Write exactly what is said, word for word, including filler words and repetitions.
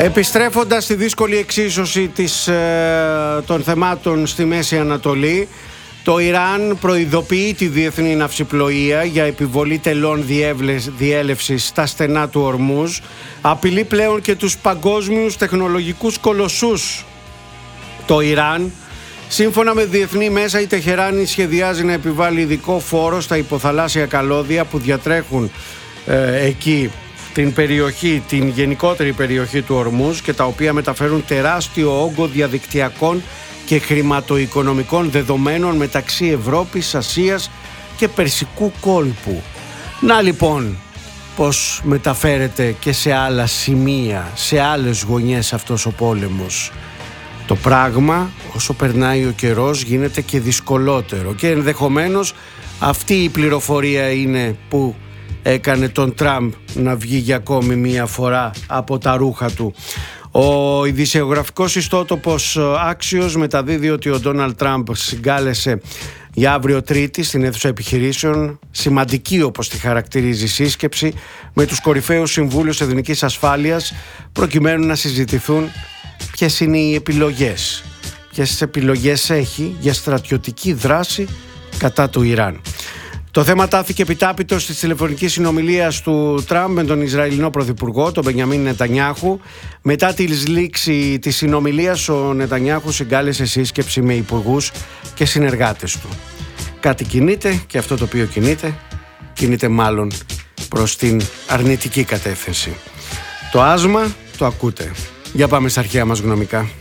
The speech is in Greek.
Επιστρέφοντας στη δύσκολη εξίσωση της, ε, των θεμάτων στη Μέση Ανατολή, το Ιράν προειδοποιεί τη διεθνή ναυσιπλοεία για επιβολή τελών διέλευσης στα στενά του Ορμούζ, απειλεί πλέον και τους παγκόσμιους τεχνολογικούς κολοσσούς. Το Ιράν, σύμφωνα με διεθνή μέσα, η Τεχεράνη σχεδιάζει να επιβάλλει ειδικό φόρο στα υποθαλάσσια καλώδια που διατρέχουν ε, εκεί την περιοχή, την γενικότερη περιοχή του Ορμούζ και τα οποία μεταφέρουν τεράστιο όγκο διαδικτυακών και χρηματοοικονομικών δεδομένων μεταξύ Ευρώπης, Ασίας και Περσικού κόλπου. Να λοιπόν πως μεταφέρεται και σε άλλα σημεία, σε άλλες γωνιές αυτός ο πόλεμος. Το πράγμα όσο περνάει ο καιρός γίνεται και δυσκολότερο και ενδεχομένως αυτή η πληροφορία είναι που έκανε τον Τραμπ να βγει για ακόμη μία φορά από τα ρούχα του. Ο ειδησιογραφικός ιστότοπος Axios μεταδίδει ότι ο Ντόναλντ Τραμπ συγκάλεσε για αύριο Τρίτη στην αίθουσα επιχειρήσεων σημαντική, όπως τη χαρακτηρίζει, σύσκεψη με τους κορυφαίους συμβούλους εθνικής ασφάλειας προκειμένου να συζητηθούν ποιες είναι οι επιλογές, ποιες επιλογές έχει για στρατιωτική δράση κατά του Ιράν. Το θέμα τάθηκε επιτάπητος της τηλεφωνικής συνομιλίας του Τραμπ με τον Ισραηλινό Πρωθυπουργό, τον Μπενιαμίν Νετανιάχου. Μετά τη λήξη της συνομιλίας, ο Νετανιάχου συγκάλεσε σύσκεψη με υπουργούς και συνεργάτες του. Κάτι κινείται και αυτό το οποίο κινείται, κινείται μάλλον προς την αρνητική κατεύθυνση. Το άσμα το ακούτε. Για πάμε στα αρχαία μας γνωμικά.